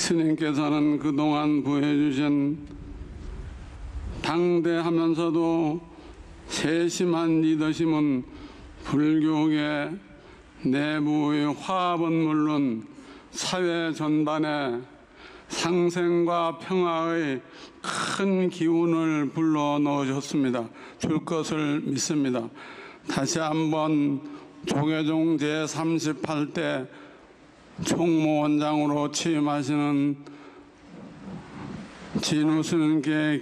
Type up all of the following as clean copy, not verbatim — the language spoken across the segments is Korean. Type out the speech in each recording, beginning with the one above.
스님께서는 그동안 보여주신 당대하면서도 세심한 리더십은 불교계 내부의 화합은 물론 사회 전반에 상생과 평화의 큰 기운을 불러넣으셨습니다. 줄 것을 믿습니다. 다시 한번 조계종 제38대 총무원장으로 취임하시는 진우 스님께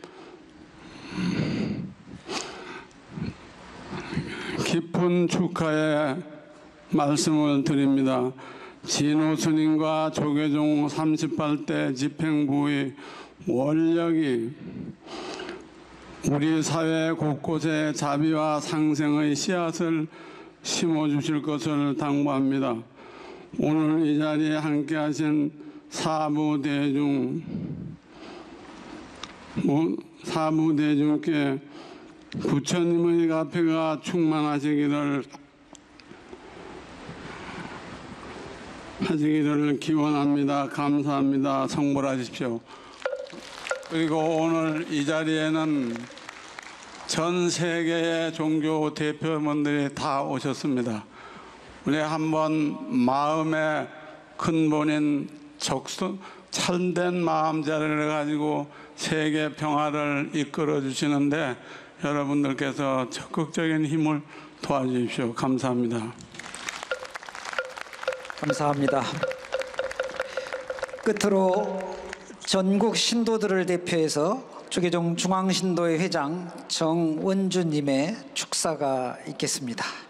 깊은 축하의 말씀을 드립니다. 진우 스님과 조계종 38대 집행부의 원력이 우리 사회 곳곳에 자비와 상생의 씨앗을 심어주실 것을 당부합니다. 오늘 이 자리에 함께하신 사부대중께 부처님의 가패가 충만하시기를 기원합니다. 감사합니다. 성불하십시오. 그리고 오늘 이 자리에는 전 세계의 종교 대표분들이 다 오셨습니다. 우리 한번 마음의 근본인 참된 마음자리를 가지고 세계 평화를 이끌어 주시는데 여러분들께서 적극적인 힘을 도와주십시오. 감사합니다. 감사합니다. 끝으로 전국 신도들을 대표해서 조계종 중앙신도회 회장 정원주님의 축사가 있겠습니다.